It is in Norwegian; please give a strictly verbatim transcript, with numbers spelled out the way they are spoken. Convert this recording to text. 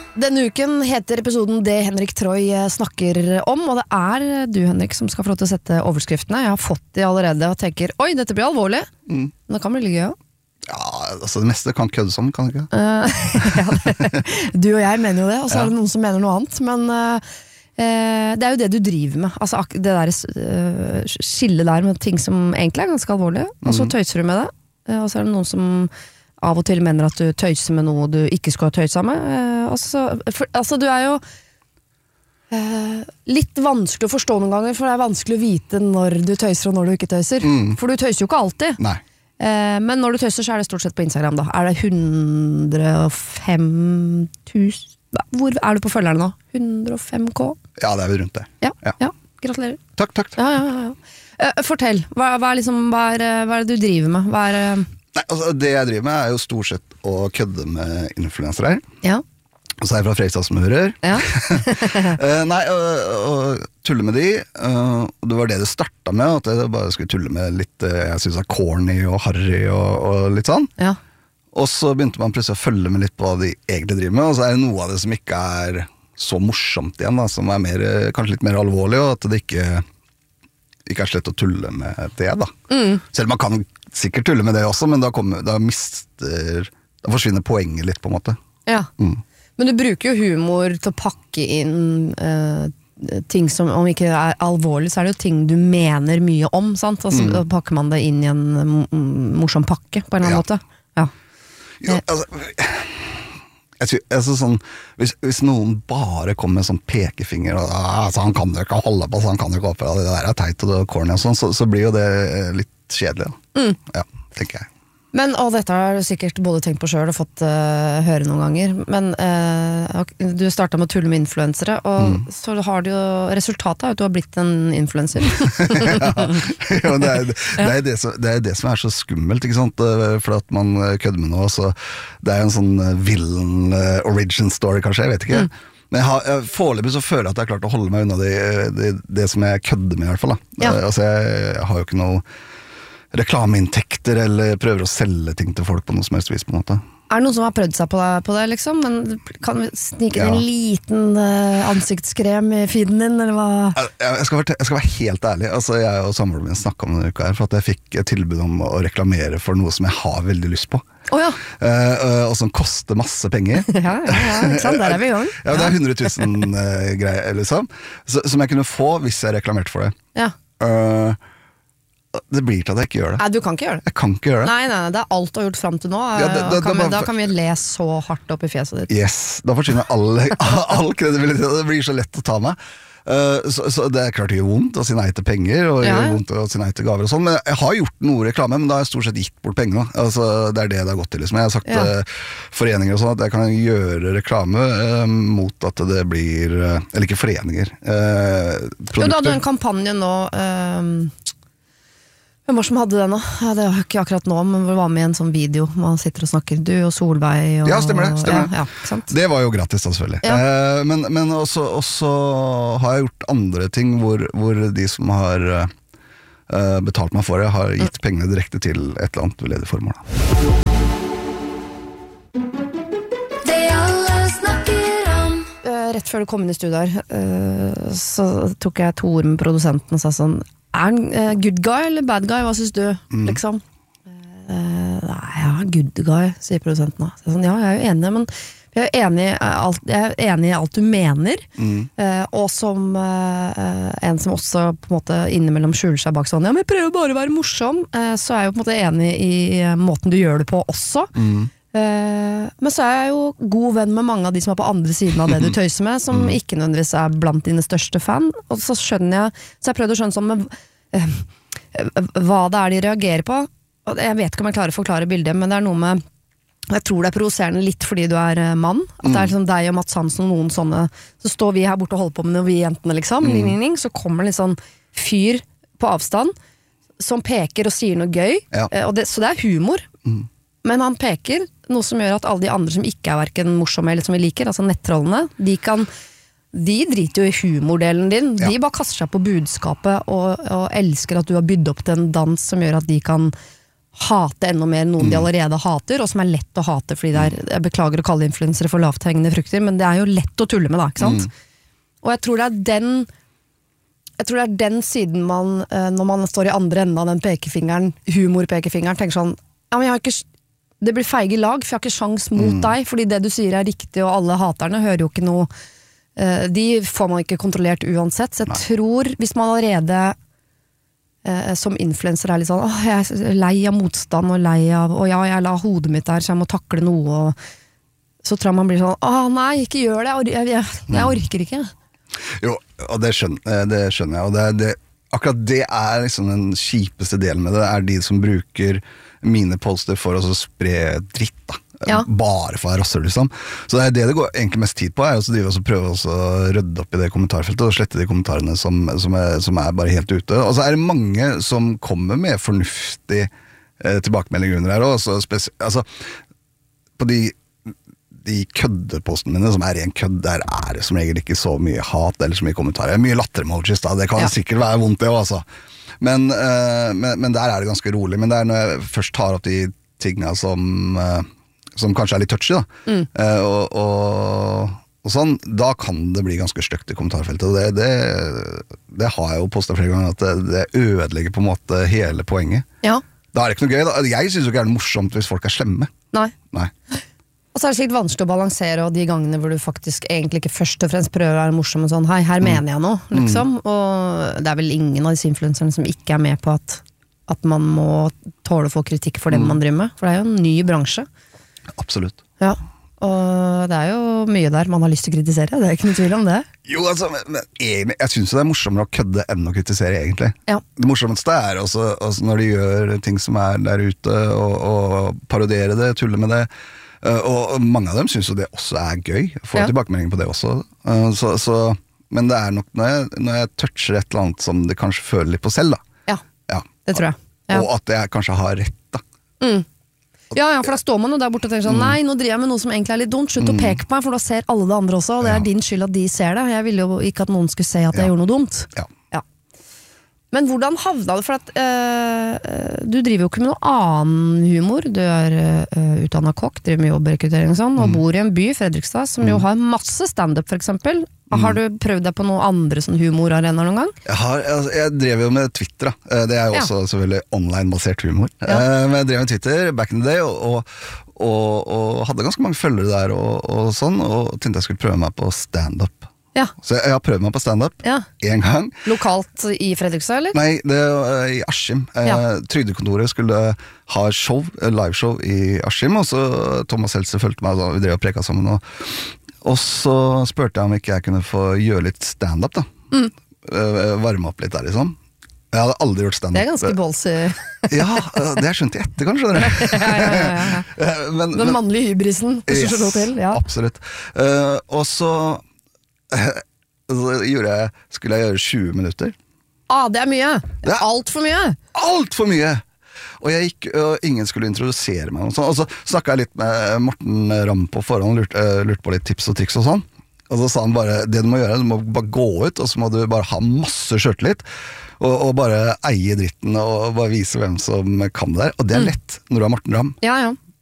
Denne uken heter episoden Det Henrik Troy snakker om, og det er du, Henrik, som skal få lov til å sette overskriftene. Jeg har fått de allerede og tenker, oi, dette blir alvorlig. Mm. Men det kan bli litt gøy også. Ja, altså det meste kan kødde som, kan det ikke? Uh, ja, det, du og jeg mener jo det, og så ja. Er det noen som mener noe annet, men uh, det er jo det du driver med. Altså det der uh, skillet der med ting som egentlig er ganske alvorlige, og så tøyser du med det, uh, og så er det noen som av og til mener at du tøyser med noe du ikke skulle ha tøyset med. Eh, altså, for, altså, du er jo eh, litt vanskelig å forstå noen ganger, for det er vanskelig å vite når du tøyser og når du ikke tøyser. Mm. For du tøyser jo ikke alltid. Nei. Eh, men når du tøyser, så er det stort sett på Instagram, da. Er det hundre og fem tusen? Hvor er du på følgerne nå? hundre og fem k? Ja, det er vel rundt det. Ja, ja. ja. Gratulerer. Takk, takk. Ja, ja, ja. Eh, fortell, hva, hva, er liksom, hva, er, hva er det du driver med? Hva er Nei, altså, det jeg driver med er jo stort sett å kødde med influensere. Ja. Og så er jeg fra Fredrikstad som hører. Ja. uh, nei, og, og tulle med de. Uh, og det var det det startet med, at jeg bare skulle tulle med litt, uh, jeg synes er corny og harry og, og litt sånn. Ja. Og så begynte man plutselig å følge med litt på hva de egentlig driver med, og så er det noe av det som ikke er så morsomt igjen, da, som er mer, kanskje litt mer alvorlig, og at det ikke, ikke er slett å tulle med det, da. Mm. Selv man kan sikkert tulle med det også, men da, kommer, da mister da forsvinner poenget litt på en måte. Ja, mm. Men du bruker jo humor til å pakke inn uh, ting som, om ikke er alvorlig, så er det jo ting du mener mye om, sant? Altså, mm. Da pakker man det inn i en morsom pakke på en eller annen ja. Måte. Ja. Jo, altså, jeg synes, altså sånn, hvis, hvis noen bare kommer med sånn pekefinger, og, altså, han kan jo ikke holde på, så han kan jo ikke oppføre, det der er teit og det er corny og sånn, så, så blir jo det litt kjedelig, da. Mm. Ja, tenker jeg. Men, og dette har du sikkert både tenkt på selv og fått uh, høre noen ganger, men uh, du startet med å tulle med influensere, og mm. så har du jo, resultatet er at du har blitt en influencer. ja, ja, det, er, det, er det, som, det er det som er så skummelt, ikke sant? For at man kødder med noe, så det er en sånn villain uh, origin story, kanskje, jeg vet ikke. Mm. Men jeg har, foreløpig så føler jeg at jeg har klart å holde meg unna det, det, det som jeg kødder med i hvert fall. Da. Ja. Altså, jeg, jeg har jo ikke noe reklameinntekter eller prøver å selge ting til folk på noe som helst vis på en måte. Er det noen som har prøvd seg på det, på det liksom? Men kan vi snike ja. En liten uh, ansiktskrem i feeden din, eller hva? Jeg, jeg, skal være, jeg skal være helt ærlig, altså jeg og samboeren min snakket om denne uka her, for at jeg fikk et tilbud om å reklamere for noe som jeg har veldig lyst på. Oh, ja. uh, uh, og som koster masse penger. ja, ja, ja, ikke sant? Der er vi i gang. ja, det er hundre tusen uh, greier, liksom, så, som jeg kunne få hvis jeg reklamerte for det. Ja. Uh, Det blir til at jeg ikke gjør det. Nei, du kan ikke gjøre det. Jeg kan ikke gjøre det. Nei, nei, det er alt du har gjort frem til nå. Ja, det, det, kan vi, da kan vi le så hardt opp i fjeset ditt. Yes, da forsvinner all, all kredibilitet. Det blir så lett å ta meg. Uh, så, så det er klart det gjør vondt å si nei til penger, og det ja. gjør vondt å si nei til gaver og sånn, men jeg har gjort noe reklame, men da har jeg stort sett gitt bort penger. Altså, det er det det har gått til, liksom. Jeg har sagt ja. uh, foreninger og sånn, at jeg kan gjøre reklame uh, mot at det blir, uh, eller ikke foreninger, uh, produkter. Jo, da hadde du en kampanje nå, uh, hvem var som hadde det nå? Ja, det var ikke akkurat nå, men vi var med i en sånn video man sitter og snakker, du og Solveig og, ja, stemmer det, stemmer det. Ja, ja, sant? Det var jo gratis da, selvfølgelig ja. eh, men, men også, også har jeg gjort andre ting hvor, hvor de som har uh, betalt meg for det har gitt mm. pengene direkte til et eller annet veldedig formål. Det alle snakker om uh, Rett før du kom inn i studio her uh, så tok jeg to ord med produsenten og sa sånn, er han uh, good guy eller bad guy, hva synes du, mm. liksom? Uh, nei, ja, good guy, sier produsenten da. Så sånn, ja, jeg er jo enig, men jeg er enig i alt, jeg er enig i alt du mener, mm. uh, og som uh, en som også på en måte innimellom skjuler seg bak sånn, ja, men jeg prøver bare å være morsom, uh, så er jeg jo på en måte enig i uh, måten du gjør det på også. Mm. Uh, men så er jeg jo god venn med mange av de som er på andre siden av det du tøyser med, som mm. ikke nødvendigvis er blant dine største fan, og så skjønner jeg, så jeg prøvde å skjønne sånn med, uh, hva det er de reagerer på, og jeg vet ikke om jeg klarer å forklare bildet, men det er noe med, jeg tror det er provoserende litt fordi du er uh, mann, at mm. det er liksom deg og Mats Hansen og noen sånne, så står vi her borte og holder på med noe, vi jentene liksom, mm. ling, ling, ling, så kommer det litt sånn fyr på avstand, som peker og sier noe gøy, ja. uh, og det, så det er humor, mm. men han peker, noe som gjør at alle de andre som ikke er hverken morsomme eller som vi liker, altså nettrollene, de kan, de driter jo i humordelen din, ja. De bare kaster seg på budskapet og, og elsker at du har bydd opp til en dans som gjør at de kan hate enda mer enn noen mm. de allerede hater, og som er lett å hate, fordi det er, jeg beklager å kalle influensere for lavthengende frukter, men det er jo lett å tulle med da, ikke sant? Mm. Og jeg tror det er den jeg tror det er den siden man, når man står i andre enden av den pekefingeren, humorpekefingeren, tenker sånn, ja, men jeg har ikke, det blir feige lag, for jeg har ikke sjans mot mm. deg, fordi det du sier er riktig, og alle haterne hører jo ikke noe, de får man ikke kontrollert uansett, så jeg Nei. tror, hvis man allerede Eh, som influencer er litt sånn, åh, jeg er lei av motstand og lei av, og ja, jeg la hodet mitt der så jeg må takle noe, og så tror jeg man blir sånn, åh nei, ikke gjør det, jeg, jeg, jeg, jeg orker ikke. Jo, og det skjønner, det skjønner jeg, og det, det, akkurat det er liksom den kjipeste delen med det, er de som bruker mine poster for å spre dritt da. Ja. Bare for å være rasser, liksom. Så det er det det går egentlig mest tid på, er også å prøve å rydde opp i det kommentarfeltet og slette de kommentarene som, som, er, som er bare helt ute. Og så er det mange som kommer med fornuftig eh, tilbakemelding under her også, altså, på de, de køddepostene mine som er ren kødd, der er det som regel ikke så mye hat eller så mye kommentarer. Mye latter-emojis da, det kan ja. sikkert være vondt det også, altså. Men, eh, men, men der er det ganske rolig. Men det er når jeg først tar opp de tingene som eh, som kanskje er litt touchy da, mm. uh, og, og, og sånn, da kan det bli ganske stygt i kommentarfeltet, og det, det, det har jeg jo postet flere ganger, at det, det ødelegger på en måte hele poenget. Ja. Da er det ikke noe gøy, da. Jeg synes jo ikke det er morsomt hvis folk er slemme. Nei. Nei. Og så er det sikkert vanskelig å balansere, og de gangene hvor du faktisk egentlig ikke først og fremst prøver å være morsom og sånn, hei, her mm. mener jeg noe, liksom, mm. og det er vel ingen av disse influencerne som ikke er med på at, at man må tåle å få kritikk for det mm. man driver med, for det er jo en ny bransje. Absolutt. Ja, og det er jo mye der man har lyst til å kritisere, det er ikke noe tvil om det. Jo, altså, men, men egentlig, jeg synes det er morsommere å kødde enn å kritisere, egentlig. Ja. Det morsomste er også, også når de gjør ting som er der ute, og, og parodere det, tulle med det, og mange av dem synes jo det også er gøy, får ja. tilbakemelding på det også, så, så, men det er nok når jeg, når jeg toucher et eller annet som det kanskje føler litt på selv, da. Ja, ja. Det tror jeg. Ja. Og at jeg kanskje har rett, da. Mm. Ja, ja, for da står man jo der borte og tenker sånn, nei, nå driver jeg med noe som egentlig er litt dumt, slutt mm. å peke på meg, for da ser alle det andre også, og det er ja. din skyld at de ser det. Jeg ville jo ikke at noen skulle se at jeg ja. gjorde noe dumt. Ja. Ja. Men hvordan havna det, for at øh, du driver jo ikke med noe annen humor, du er øh, utdannet kokk, driver med jobbrekruttering og sånn, og mm. bor i en by, Fredrikstad, som mm. jo har masse stand-up for eksempel. Har du prøvd deg på noen andre sånn humorarenaer noen gang? Jeg, har, altså, jeg drev jo med Twitter da. Det er jo også ja. selvfølgelig online-basert humor. Ja. Men jeg drev med Twitter back in the day, og, og, og, og hadde ganske mange følgere der og, og sånn, og tenkte jeg skulle prøve meg på stand-up. Ja. Så jeg, jeg har prøvd meg på stand-up ja. en gang. Lokalt i Fredrikstad, eller? Nei, det var i Askim. Ja. Trygdekontoret skulle ha show, liveshow i Askim, og så Thomas Helse følte meg, da vi drev og preka sammen, og Og så spurte jeg om ikke jeg kunne få gjøre litt stand-up da. Mm. Varme opp litt der liksom. Jeg hadde aldri gjort stand-up. Det er ganske ballsy. Ja, det har jeg skjønt i etter kanskje. ja, ja, ja, ja. Men, Den mannlige hybrisen. Yes, til, ja. Absolutt. Uh, og så, uh, så gjorde jeg, skulle jeg gjøre tjue minutter. Ah, det er mye. Det er alt for mye. Alt for mye. Og jeg gikk, og ingen skulle introdusere meg og, og så snakket jeg litt med Morten Ramm på forhånd, lurte, lurte på litt tips og triks og sånn, og så sa han bare, det du må gjøre, du må bare gå ut, og så må du bare ha masse skjørtelitt, og, og bare eie dritten, og bare vise hvem som kan det der, og det er lett når du har Morten Ramm. Ja, ja.